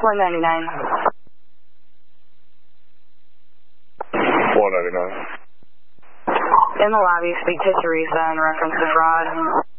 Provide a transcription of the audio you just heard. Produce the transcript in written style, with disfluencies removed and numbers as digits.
199. 199. In the lobby, speak to Teresa in reference to fraud.